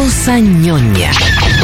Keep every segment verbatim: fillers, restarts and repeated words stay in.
cosa ñoña.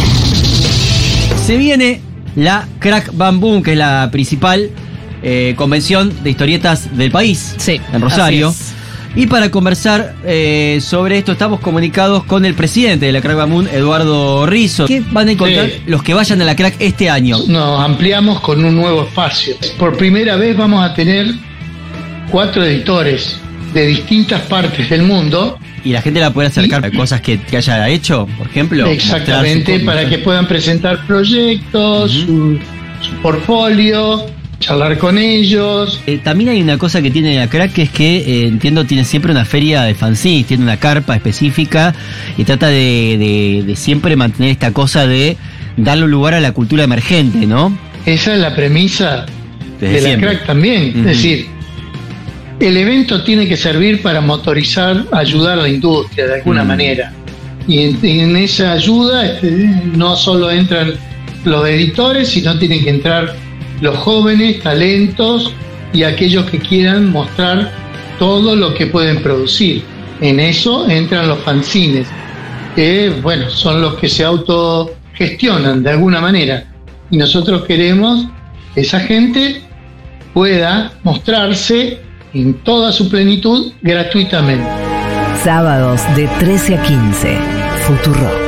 Se viene la Crack Bam Boom, que es la principal eh, convención de historietas del país, sí, en Rosario. así es. Y para conversar eh, sobre esto estamos comunicados con el presidente de la Crack Bam Boom, Eduardo Rizzo. ¿Qué van a encontrar Sí. los que vayan a la Crack este año? Nos ampliamos con un nuevo espacio. Por primera vez vamos a tener cuatro editores de distintas partes del mundo. Y la gente la puede acercar a cosas que, que haya hecho, por ejemplo. Exactamente, para que puedan presentar proyectos, Uh-huh. su, su portfolio, charlar con ellos. Eh, también hay una cosa que tiene la Crack, que es que eh, entiendo tiene siempre una feria de fanzines, tiene una carpa específica y trata de, de, de siempre mantener esta cosa de darle lugar a la cultura emergente, ¿no? Esa es la premisa Desde de la siempre. Crack también. Uh-huh. Es decir, el evento tiene que servir para motorizar, ayudar a la industria de alguna Mm. manera. Y en, en esa ayuda este, no solo entran los editores, sino tienen que entrar los jóvenes, talentos y aquellos que quieran mostrar todo lo que pueden producir. En eso entran los fanzines, que bueno, son los que se autogestionan de alguna manera. Y nosotros queremos que esa gente pueda mostrarse en toda su plenitud gratuitamente. Sábados de trece a quince. Futurock.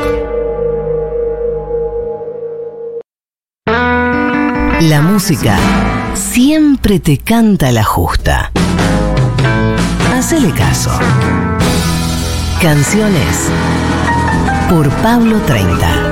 La música siempre te canta la justa. Hacele caso. Canciones por Pablo treinta.